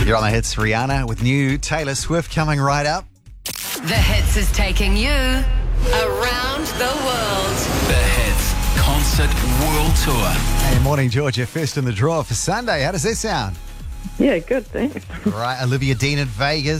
You're on the hits, Rihanna, with new Taylor Swift coming right up. The Hits is taking you around the world. The Hits Concert World Tour. Hey, morning, Georgia. First in the draw for Sunday. How does that sound? Yeah, good, thanks. Right, Olivia Dean at Vegas.